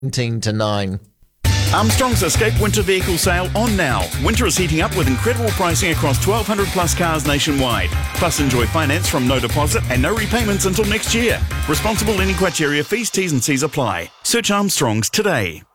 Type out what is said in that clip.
17 to 9. Armstrong's Escape Winter Vehicle Sale on now. Winter is heating up with incredible pricing across 1,200 plus cars nationwide. Plus enjoy finance from no deposit and no repayments until next year. Responsible lending criteria, fees, T's and C's apply. Search Armstrong's today.